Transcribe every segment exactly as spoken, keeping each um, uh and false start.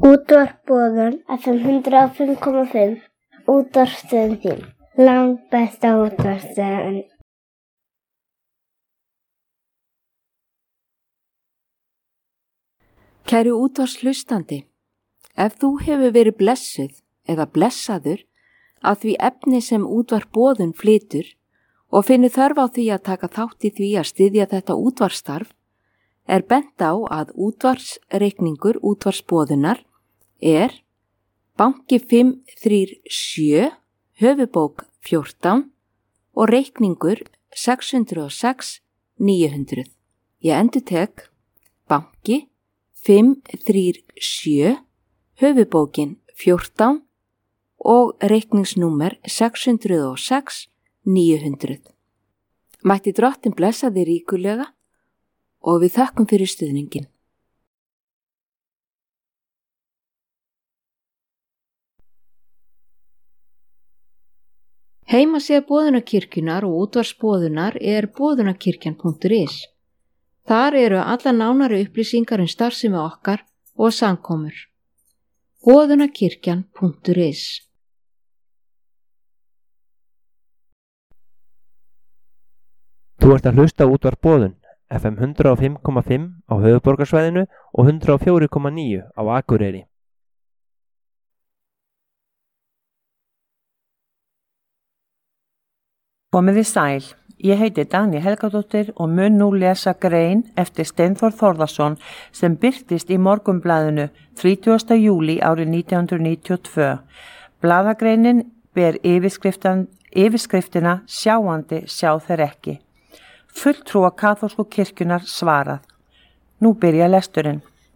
Útvarp Boðun F M hundrað og fimm komma fimm. Útvarpsstöðin þín. Langt besta útvarpsstöðin. Kæru útvarpshlustandi, ef þú hefur verið blessuð eða blessaður að því efni sem Útvarp Boðun flytur og finnur þörf á því að taka þátt í því að styðja þetta útvarpsstarf, er bent á að útvarpsreikningur Útvarpsboðunar er banki fimm þrjú sjö, höfubók fjórtán og reikningur sex hundruð og sex níu hundruð. Ég endurtek banki fimm þrjú sjö, höfubókin fjórtán og reikningsnúmer sex hundruð og sex níu hundruð. Mætti Drottinn blessa þig ríkulega og við þökkum fyrir stuðningin. Heimasíða Boðunarkirkjunnar og útvarpsboðunar er boðunarkirkjan punktur is. Þar eru alla nánari upplýsingar um starfsemi okkar og samkomur. boðunarkirkjan punktur is. Þú ert að hlusta á Útvarp Boðun, F M hundrað og fimm komma fimm á höfuðborgarsvæðinu og hundrað og fjögur komma níu á Akureyri. Komið þið sæl, ég heiti Dagný Helgadóttir og mun nú lesa grein eftir Steinþór Þórðarson sem birtist í Morgunblaðinu þrítugasta júlí árið nítján hundruð níutíu og tvö. Blaðagreinin ber yfirskriftina Sjáandi sjá þeir ekki. Fulltrúa kaþólsku kirkjunnar svarað. Nú byrja lesturinn.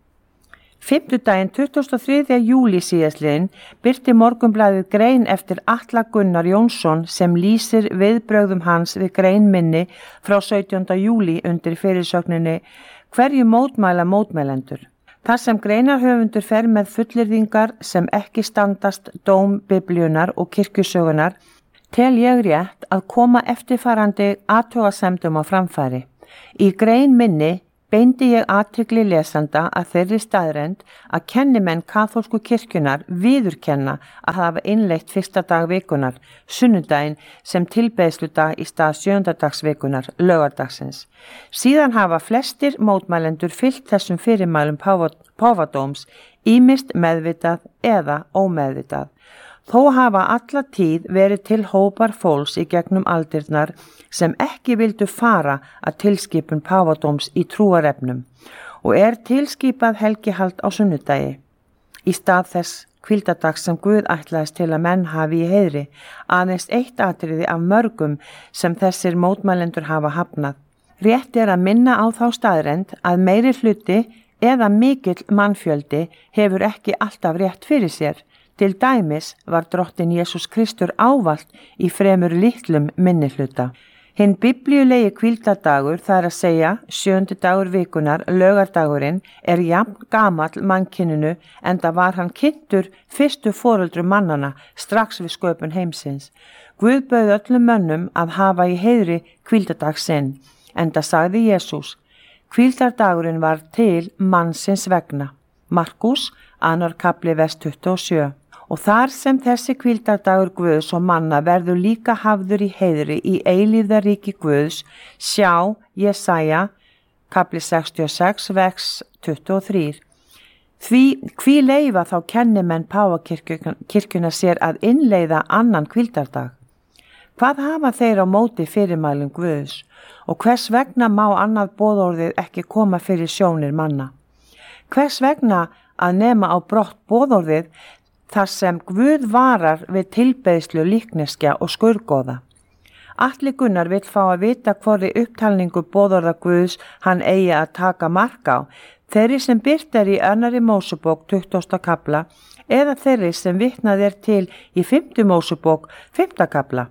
Fimmtudaginn tuttugasta og þriðja júlí síðastliðinn birti Morgunblaðið grein eftir Atla Gunnar Jónsson sem lýsir viðbrögðum hans við grein minni frá sautjánda júlí undir fyrirsögninni Hverju mótmæla mótmælendur? Þar sem greinarhöfundur fer með fullyrðingar sem ekki standast dóm Biblíunnar og kirkjusögunar, tel ég rétt að koma eftirfarandi athugasemdum á framfæri. Í grein minni beindi ég athygli lesanda að þeirri staðreynd að kennimenn kaþólsku kirkjunnar viðurkenna að hafa innleitt fyrsta dag vikunar, sunnudaginn sem tilbeiðsludag í stað sjöundadagsvikunar, laugardagsins. Síðan hafa flestir mótmælendur fylgt þessum fyrirmælum páfadóms, ýmist meðvitað eða ómeðvitað. Þó hafa alla tíð verið til hópar fólks í gegnum aldirnar sem ekki vildu fara að tilskipun páfadóms í trúarefnum og er tilskipað helgihald á sunnudagi. Í stað þess hvíldardags sem Guð ætlaðist til að menn hafi í heiðri, aðeins eitt atriði af mörgum sem þessir mótmælendur hafa hafnað. Rétt er að minna á þá staðreynd að meiri hluti eða mikill mannfjöldi hefur ekki alltaf rétt fyrir sér. Til dæmis var Drottinn Jesús Kristur ávallt í fremur litlum minnihluta. Hinn biblíulegi hvíldardagur, það er að segja sjöundi dagur vikunar, laugardagurinn, er jafn gamall mannkyninu enda var hann kynntur fyrstu foreldrum mannana strax við sköpun heimsins. Guð bauð öllum mönnum að hafa í heiðri hvíldardag sinn, enda sagði Jesús, hvíldardagurinn var til mannsins vegna. Markús, annar kafli vers tuttugu og sjö. Og þar sem þessi hvíldardagur Guðs og manna verður líka hafður í heiðri í eilífðaríki Guðs, sjá Jesaja, kafli sextíu og sex, vers tuttugu og þrjú. Því hví leyfa þá kennimenn páfakirkjuna sér að innleiða annan hvíldardag? Hvað hafa þeir á móti fyrirmælum Guðs og hvers vegna má annað boðorðið ekki koma fyrir sjónir manna? Hvers vegna að nema á brott boðorðið þar sem Guð varar við tilbeiðslu líkneskja og skurðgoða? Atli Gunnar vill fá að vita hvorri upptalningu boðorða Guðs hann eigi að taka mark á, þeirri sem birt er í annarri Mósebók tuttugasta kafla eða þeirri sem vitnað er til í fimmtu Mósebók fimmta kafla.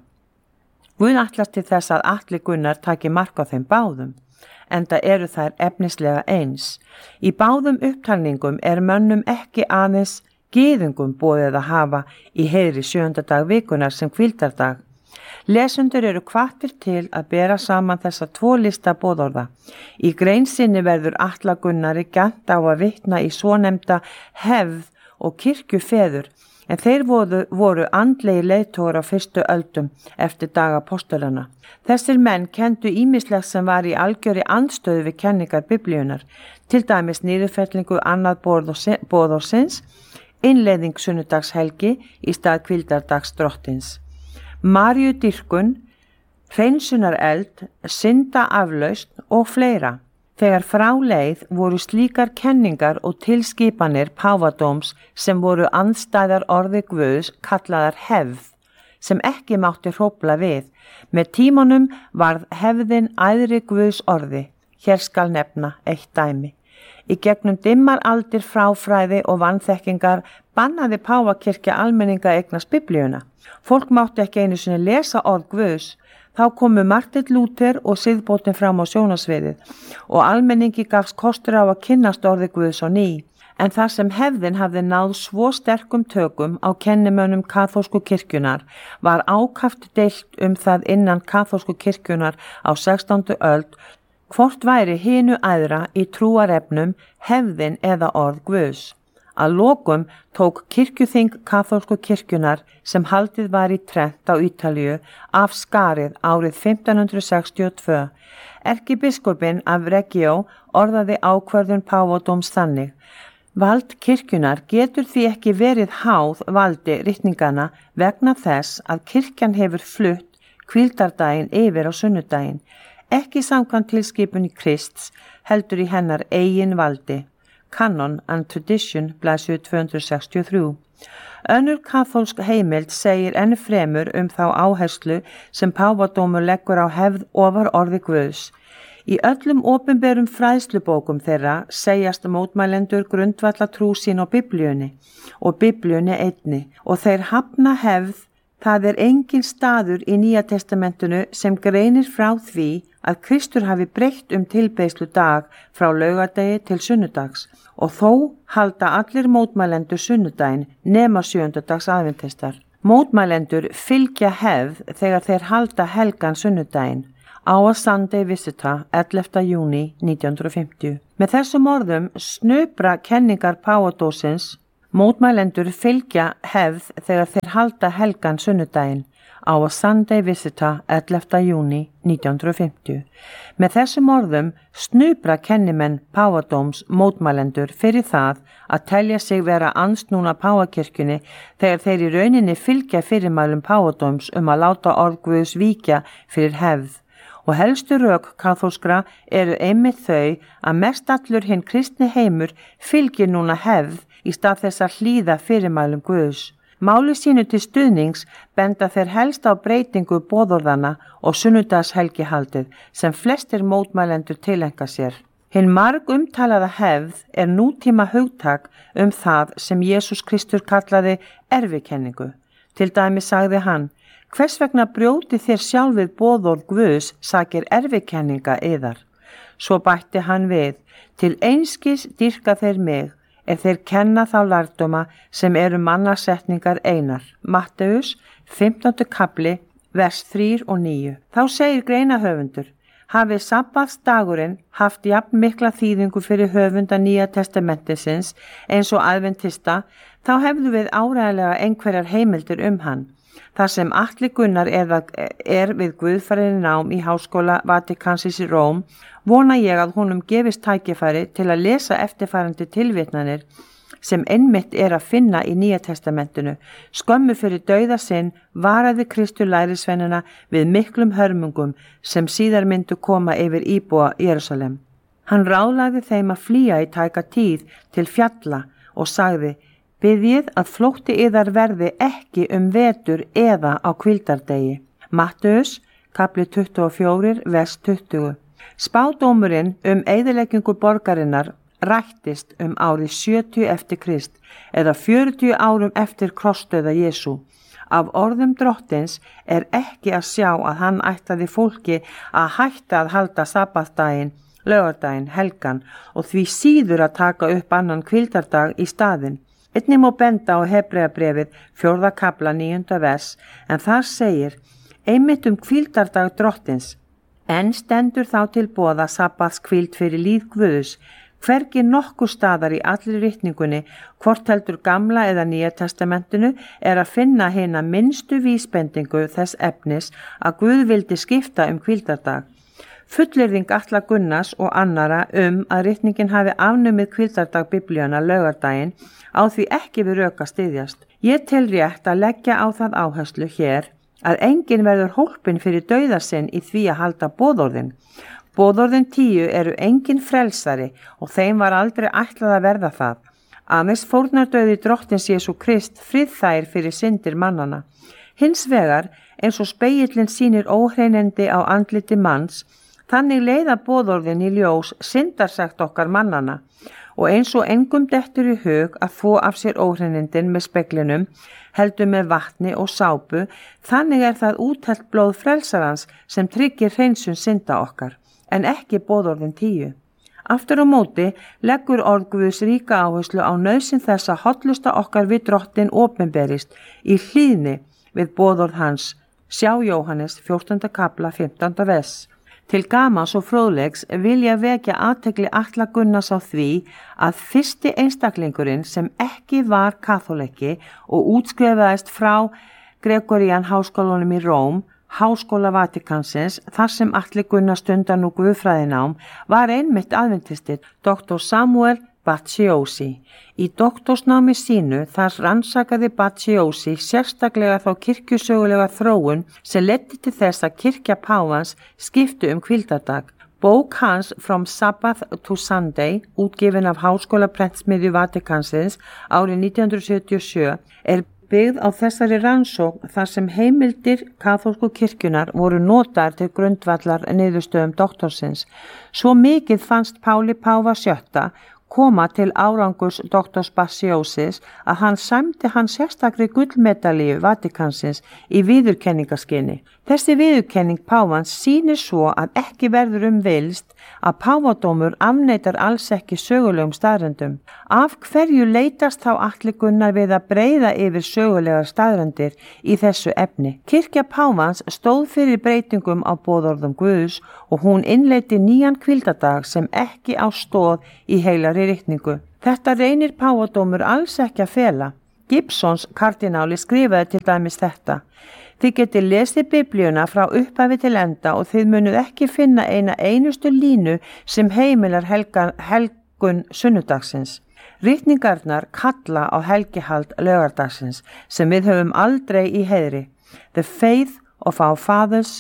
Guð ætlast til þess að Atli Gunnar taki mark á þeim báðum, enda eru þær efnislega eins. Í báðum upptalningum er mönnum ekki aðeins gyðingum boðið að hafa í heiðri sjöunda dag vikunar sem hvíldardag. Lesendur eru hvattir til að bera saman þessa tvo lista boðorða. Í grein sinni verður Atla Gunnari gjarnt á að vitna í svonefnda hefð og kirkjufeður, en þeir voru, voru andlegi leiðtogar á fyrstu öldum eftir daga apostolana. Þessir menn kenndu ýmislegt sem var í algjöri andstöðu við kenningar biblíunar, til dæmis niðurfellingu annað boðorsins, innleiðing sunnudagshelgi í stað hvíldardags drottins, Maríu dýrkun, hreinsunar eld, synda aflausn og fleira. Þegar frá leið voru slíkar kenningar og tilskipanir páfadóms sem voru andstæðar orði Guðs kallaðar hefð, sem ekki mátti hrófla við. Með tímanum varð hefðin æðri Guðs orði. Hér skal nefna eitt dæmi. Í gegnum dimmar aldir fráfræði og vanþekkingar bannaði páfakirkja almenninga eignast biblíuna. Fólk mátti ekki einu sinni lesa orð Guðs. Þá komu Marteinn Lúther og siðbótin fram á sjónasviðið og almenningi gafst kostur á að kynnast orði Guðs á ný. En þar sem hefðin hafði náð svo sterkum tökum á kennimönnum kaþólsku kirkjunar var ákaft deilt um það innan kaþólsku kirkjunar á sextándu öld hvort væri hinu æðra í trúarefnum hefðin eða orð Guðs. Að lokum tók kirkjuþing kaþólsku kirkjunar sem haldið var í Trent á Ítalíu af skarið árið fimmtán hundrað sextíu og tvö. Erkibiskupinn af Reggio orðaði ákvörðun páfadóms þannig: Vald kirkjunar getur því ekki verið háð valdi ritninganna vegna þess að kirkjan hefur flutt hvíldardaginn yfir á sunnudaginn, ekki samkvæmt tilskipun Krists heldur í hennar eigin valdi. Canon and Tradition, blaðsíðu tvö hundruð sextíu og þrjú. Önnur kaþólsk heimild segir enn fremur um þá áherslu sem páfadómur leggur á hefð ofar orði Guðs. Í öllum opinberum fræðslubókum þeirra segjast mótmælendur grundvalla trú sín á biblíunni og biblíunni einni og þeir hafna hefð. Það er engin staður í Nýja testamentinu sem greinir frá því að Kristur hafi breytt um tilbeiðslu dag frá laugardegi til sunnudags og þó halda allir mótmælendur sunnudaginn nema sjöundadags aðventistar. Mótmælendur fylgja hefð þegar þeir halda helgan sunnudaginn. Our Sunday Visita, ellefta júní nítján hundrað fimmtíu. Með þessum orðum snupra kenningar páfadómsins. Mótmælendur fylgja hefð þegar þeir halda helgan sunnudaginn. Our Sunday Visita, ellefta júní nítján hundrað fimmtíu. Með þessum orðum snupra kennimenn páfadóms mótmælendur fyrir það að telja sig vera andsnúna páfakirkjunni þegar þeir í rauninni fylgja fyrirmælum páfadóms um að láta orð Guðs víkja fyrir hefð. Og helstu rök kaþólskra eru einmitt þau að mestallur hinn kristni heimur fylgir núna hefð í stað þess að hlýða fyrirmælum Guðs. Máli sínu til stuðnings benda þeir helst á breytingu boðorðana og sunnudagshelgihaldið sem flestir mótmælendur tileinka sér. Hinn marg umtalaða hefð er nútíma hugtak um það sem Jesús Kristur kallaði erfikenningu. Til dæmi sagði hann: Hvers vegna brjóti þér sjálfið boðorð Guðs sakir erfikenninga yðar? Svo bætti hann við: Til einskis dýrka þeir mig, er þeir kenna þá lærdóma sem eru mannasetningar einar. Matteus, fimmtándi kafli, vers þrír og níu. Þá segir greinahöfundur: Hafi sabbatsdagurinn haft jafn mikla þýðingu fyrir höfunda Nýja testamentisins eins og aðventista, þá hefðu við áreiðanlega einhverjar heimildir um hann. Þar sem Atli Gunnar er, er við guðfræði nám í Háskóla Vatikansins í Róm, vona ég að honum gefist tækifæri til að lesa eftirfarandi tilvitnanir sem einmitt er að finna í Nýja testamentinu. Skömmu fyrir dauða sinn varaði Kristur lærisveinana við miklum hörmungum sem síðar myndu koma yfir íbúa Jerúsalem. Hann ráðlagði þeim að flýja í tæka tíð til fjalla og sagði: Biðjið að flótti yðar verði ekki um vetur eða á hvíldardegi. Matteus, kapli tuttugu og fjögur, vers tuttugu. Spádómurinn um eyðileggingu borgarinnar rættist um árið sjötíu eftir Krist eða fjörutíu árum eftir krossdauða Jesú. Af orðum drottins er ekki að sjá að hann ætlaði fólki að hætta að halda sabbatsdaginn, laugardaginn, helgan og því síður að taka upp annan hvíldardag í staðinn. Einnig má benda á Hebreabréfið fjórða kafla níunda vers en þar segir einmitt um hvíldardag drottins: En stendur þá til boða sabbatshvíld fyrir líð Guðs, Hvergi nokkur staðar í allri ritningunni, hvort heldur gamla eða nýja testamentinu, er að finna hina minnstu vísbendingu þess efnis að Guð vildi skipta um hvíldardag. Fullyrðing Atla Gunnars og annara um að ritningin hafi afnumið hvíldardag biblíuna laugardaginn á því ekki við rök að styðjast. Ég tel rétt að leggja á það áherslu hér að enginn verður hólpinn fyrir dauða sinn í því að halda boðorðin. Boðorðin tíu eru engin frelsari og þeim var aldrei ætlað að verða það. Aðeins fórnardauði drottins Jesú Krist friðþær fyrir syndir mannana. Hins vegar, eins og spegillinn sýnir óhreinendi á andliti manns, þannig leiða boðorðin í ljós syndarsagt okkar mannana og eins og engum dettur í hug að þvo af sér óhreinindin með speglinum, heldur með vatni og sápu, þannig er það úthellt blóð frelsarans sem tryggir hreinsun synda okkar, en ekki boðorðin tíu. Aftur á móti leggur orð Guðs ríka áherslu á nauðsyn þess að hollusta okkar við drottin opinberist í hlýðni við boðorð hans, sjá Jóhannes fjórtánda kapla fimmtánda vers. Til gamans og fróðleiks vil ég vekja athygli Atla Gunnars á því að fyrsti einstaklingurinn sem ekki var kaþóliki og útskrifaðist frá Gregorian háskólanum í Róm, Háskóla Vatikansins, þar sem Atli Gunnar stundar nú guðfræðinám, var einmitt aðventisti doktor Samuel Bacciosi. Í doktorsnámi sínu þar rannsakaði Bacciosi sérstaklega þá kirkjusögulega þróun sem leiddi til þess að kirkja páfans skiptu um hvíldardag. Bók hans From Sabbath to Sunday, útgefin af Háskóla prentsmiðju Vatikansins árið nítján hundruð sjötíu og sjö, er byggð á þessari rannsókn þar sem heimildir kaþólsku kirkjunar voru notaðar til grundvallar niðurstöðum doktorsins. Svo mikið fannst Páli páfa sjötta koma til árangurs doktors Bacciosis að hann sæmdi hann sérstakri gullmedalíu Vatikansins í viðurkenningaskyni. Þessi viðurkenning páfans sýnir svo að ekki verður um villst að páfadómur afneitar alls ekki sögulegum staðrendum. Af hverju leitast þá Atli Gunnar við að breiða yfir sögulegar staðrendir í þessu efni? Kirkja páfans stóð fyrir breytingum á boðorðum Guðs og hún innleiddi nýjan hvíldardag sem ekki á stóð í heilari ritningu. Þetta reynir páfadómur alls ekki að fela. Gibsons kardináli skrifaði til dæmis þetta: Þið getið lesið biblíuna frá upphafi til enda og þið munuð ekki finna eina einustu línu sem heimilar helgan, helgun sunnudagsins. Ritningarnar kalla á helgihald laugardagsins sem við höfum aldrei í heiðri. The Faith of Our Fathers,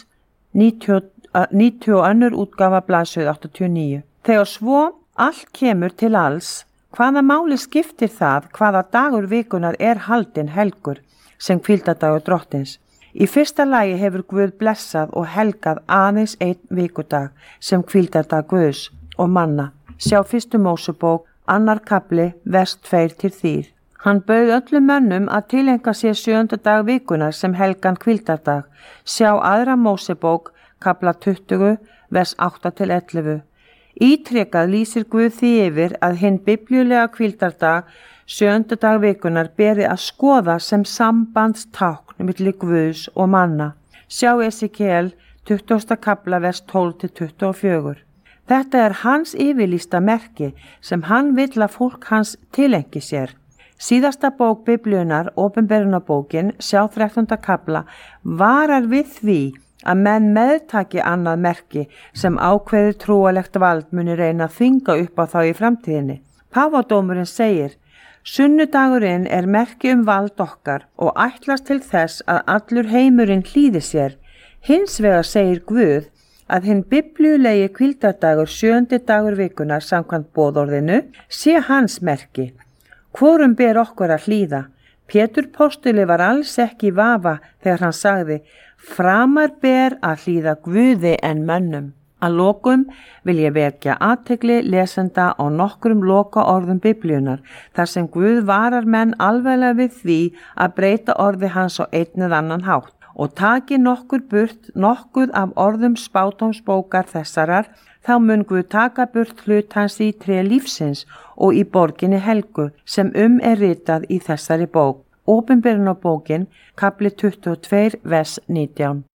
níutíu og önnur útgáfa blaðsíðu áttatíu og níu. Þegar svo allt kemur til alls, hvaða máli skiptir það hvaða dagur vikunar er haldinn helgur sem hvíldardagur drottins? Í fyrsta lagi hefur Guð blessað og helgað aðeins einn vikudag sem hvíldardag Guðs og manna. Sjá fyrstu Mósebók, annar kapli, vers tveir til þrír. Hann bauð öllum mönnum að tileinka sér sjöunda dag vikunar sem helgan hvíldardag. Sjá aðra Mósebók, kapla tuttugu, vers átta til ellefu. Ítrekað lýsir Guð því yfir að hinn biblíulega hvíldardag sjöunda dag vikunar beri að skoða sem sambandstákn milli Guðs og manna. Sjá Esekiel tuttugasta kapla vers tólf til tuttugu og fjögur. Þetta er hans yfirlýsta merki sem hann vill að fólk hans tileinki sér. Síðasta bók biblíunar, opinberunarbókin, sjá þrettánda kapla, varar við því að menn meðtaki annað merki sem ákveðið trúalegt vald muni reyna að þvinga upp á þá í framtíðinni. Páfadómurinn segir: Sunnudagurinn er merki um vald okkar og ætlast til þess að allur heimurinn hlýði sér. Hins vegar segir Guð að hinn biblíulegi hvíldardagur sjöundi dagur vikunar samkvæmt boðorðinu sé hans merki. Hvorum ber okkur að hlýða? Pétur postuli var alls ekki í vafa þegar hann sagði: Framar ber að hlýða Guði en mönnum. Að lokum vil ég vekja athygli lesenda á nokkrum loka orðum biblíunar, þar sem Guð varar menn alveglega við því að breyta orði hans á einn eða annan hátt og taki nokkur burt nokkuð af orðum spátómsbókar þessarar, þá mun Guð taka burt hlut hans í tré lífsins og í borginni helgu sem um er ritað í þessari bók. Opinberunarbókin, kapli tuttugu og tvö, vers nítján.